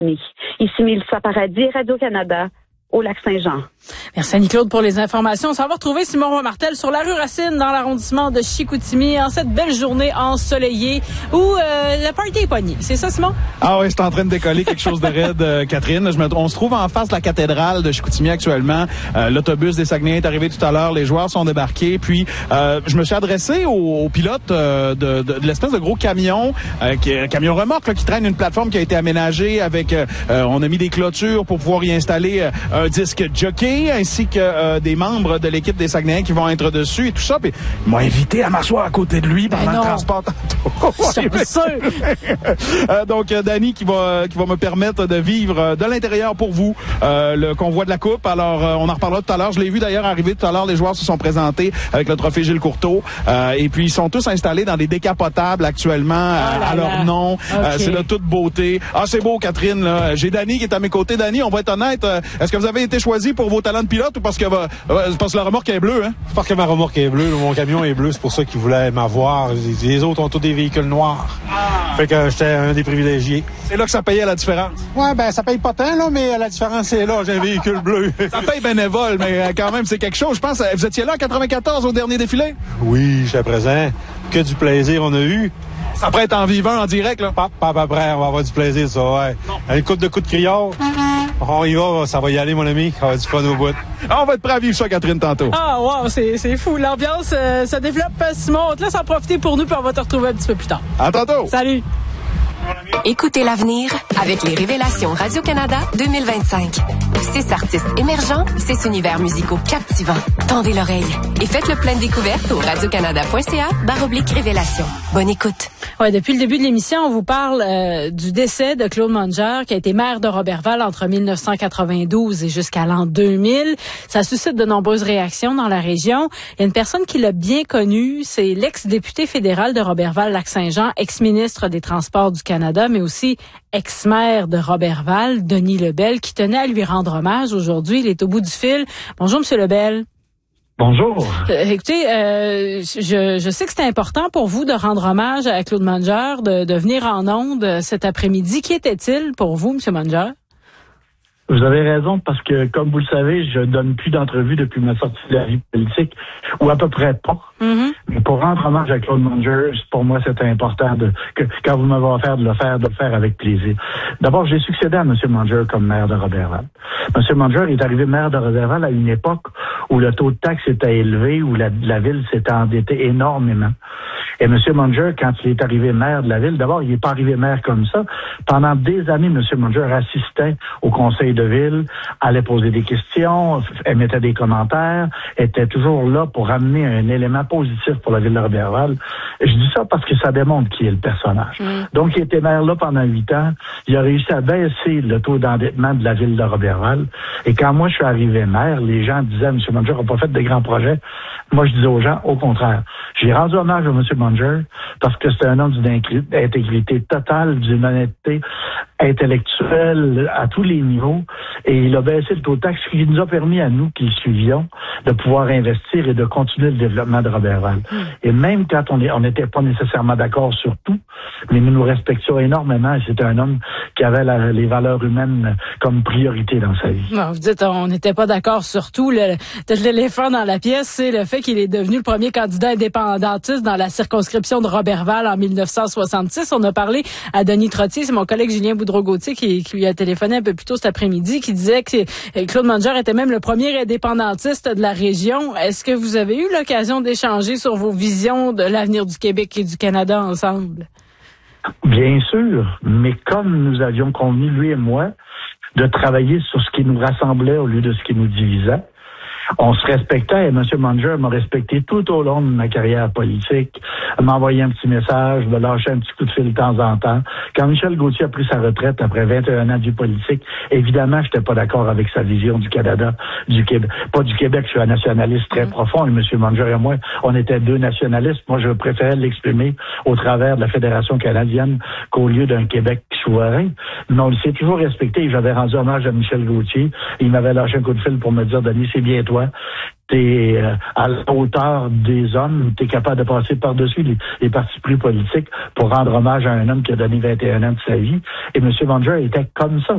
Ici Mélissa Paradis, Radio-Canada, au Lac-Saint-Jean. Merci Annie-Claude pour les informations. Ça va retrouver Simon Roy-Martel sur la rue Racine dans l'arrondissement de Chicoutimi en cette belle journée ensoleillée où le party est pogné. C'est ça, Simon? Ah oui, c'est en train de décoller quelque chose de raide, Catherine. On se trouve en face de la cathédrale de Chicoutimi actuellement. L'autobus des Saguenayens est arrivé tout à l'heure. Les joueurs sont débarqués. Puis, je me suis adressé au pilote de l'espèce de gros camion, camion remorque là, qui traîne une plateforme qui a été aménagée avec... on a mis des clôtures pour pouvoir y installer un disque jockey ainsi que des membres de l'équipe des Saguenayens qui vont être dessus et tout ça. Puis ils m'ont invité à m'asseoir à côté de lui pendant le transport tantôt. C'est sûr. Donc Danny qui va me permettre de vivre de l'intérieur pour vous le convoi de la coupe. Alors on en reparlera tout à l'heure. Je l'ai vu d'ailleurs arriver tout à l'heure. Les joueurs se sont présentés avec le trophée Gilles Courteau et puis ils sont tous installés dans des décapotables actuellement à leur nom. Okay. C'est de toute beauté. Ah, c'est beau, Catherine. Là. J'ai Danny qui est à mes côtés. Danny, on va être honnête. Est-ce que vous avez été choisi pour vos talents de pilote ou parce que la remorque est bleue, hein? C'est parce que ma remorque est bleue, mon camion est bleu, c'est pour ça qu'ils voulaient m'avoir. Les autres ont tous des véhicules noirs. Fait que j'étais un des privilégiés. C'est là que ça payait la différence. Ouais, ben ça paye pas tant, là, mais la différence est là, j'ai un véhicule bleu. Ça paye bénévole, mais quand même, c'est quelque chose. Je pense, vous étiez là en 94 au dernier défilé? Oui, j'étais présent. Que du plaisir on a eu. Ça pourrait être en vivant, en direct, là? Pas après, on va avoir du plaisir, ça, ouais. Une coupe de coups de criard. On y va, ça va y aller, mon ami. On va du fun au bout. On va être prêt à vivre ça, Catherine, tantôt. Ah, wow, c'est fou. L'ambiance se développe. Simon, on te laisse en profiter pour nous, puis on va te retrouver un petit peu plus tard. À tantôt. Salut. Écoutez l'avenir avec les Révélations Radio-Canada 2025. 6 artistes émergents, 6 univers musicaux captivants. Tendez l'oreille et faites le plein de découvertes au radiocanada.ca/révélation. Bonne écoute. Ouais, depuis le début de l'émission, on vous parle du décès de Claude Manger, qui a été maire de Roberval entre 1992 et jusqu'à l'an 2000. Ça suscite de nombreuses réactions dans la région. Il y a une personne qui l'a bien connu, c'est l'ex-député fédéral de Roberval-Lac-Saint-Jean, ex-ministre des Transports du Canada, mais aussi ex-maire de Roberval, Denis Lebel, qui tenait à lui rendre hommage aujourd'hui. Il est au bout du fil. Bonjour, Monsieur Lebel. Bonjour. Écoutez, je sais que c'est important pour vous de rendre hommage à Claude Manger, de venir en ondes cet après-midi. Qui était-il pour vous, M. Manger? Vous avez raison, parce que, comme vous le savez, je donne plus d'entrevues depuis ma sortie de la vie politique, ou à peu près pas. Mm-hmm. Mais pour rendre hommage à Claude Manger, pour moi, c'était important quand vous m'avez offert de le faire avec plaisir. D'abord, j'ai succédé à M. Manger comme maire de Roberval. M. Manger est arrivé maire de Roberval à une époque où le taux de taxe était élevé, où la ville s'était endettée énormément. Et M. Manger, quand il est arrivé maire de la ville, d'abord, il n'est pas arrivé maire comme ça. Pendant des années, M. Manger assistait au conseil de ville, allait poser des questions, émettait des commentaires, était toujours là pour amener un élément positif pour la ville de Roberval. Je dis ça parce que ça démontre qui est le personnage. Donc, il était maire là pendant 8 ans. Il a réussi à baisser le taux d'endettement de la ville de Roberval. Et quand moi, je suis arrivé maire, les gens disaient, M. Manger n'a pas fait de grands projets. Moi, je disais aux gens, au contraire. J'ai rendu hommage à M. Manger parce que c'est un homme d'une intégrité totale, d'une honnêteté intellectuelle à tous les niveaux. Et il a baissé le taux de taxe, ce qui nous a permis à nous qui le suivions de pouvoir investir et de continuer le développement de Roberval. Et même quand on n'était pas nécessairement d'accord sur tout, mais nous respections énormément. Et c'était un homme qui avait les valeurs humaines comme priorité dans sa vie. Bon, vous dites, on n'était pas d'accord sur tout. L'éléphant dans la pièce, c'est le fait qu'il est devenu le premier candidat indépendantiste dans la circonscription de Roberval en 1966. On a parlé à Denis Trottier, c'est mon collègue Julien Boudreau-Gauthier qui lui a téléphoné un peu plus tôt cet après-midi, qui disait que Claude Manger était même le premier indépendantiste de la région. Est-ce que vous avez eu l'occasion d'échanger sur vos visions de l'avenir du Québec et du Canada ensemble? Bien sûr, mais comme nous avions convenu, lui et moi, de travailler sur ce qui nous rassemblait au lieu de ce qui nous divisait, on se respectait et M. Manger m'a respecté tout au long de ma carrière politique, m'a envoyé un petit message, me lâchait un petit coup de fil de temps en temps. Quand Michel Gauthier a pris sa retraite après 21 ans du politique, évidemment, j'étais pas d'accord avec sa vision du Canada, du Québec. Pas du Québec, je suis un nationaliste très profond et M. Manger et moi, on était deux nationalistes. Moi, je préférais l'exprimer au travers de la Fédération canadienne qu'au lieu d'un Québec souverain. Mais on le s'est toujours respecté et j'avais rendu hommage à Michel Gauthier. Il m'avait lâché un coup de fil pour me dire, Denis, c'est bien toi. T'es à la hauteur des hommes, t'es capable de passer par-dessus les partis pris politiques pour rendre hommage à un homme qui a donné 21 ans de sa vie. Et M. Manger était comme ça.